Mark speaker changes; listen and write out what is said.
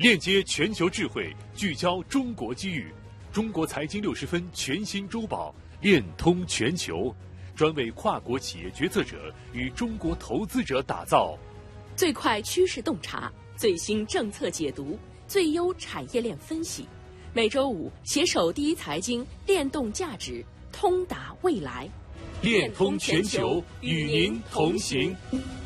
Speaker 1: 链接全球智慧，聚焦中国机遇。中国财经60分全新周报，链通全球，专为跨国企业决策者与中国投资者打造。
Speaker 2: 最快趋势洞察，最新政策解读，最优产业链分析。每周五携手第一财经，链动价值，通达未来。
Speaker 1: 链通全球，与您同行。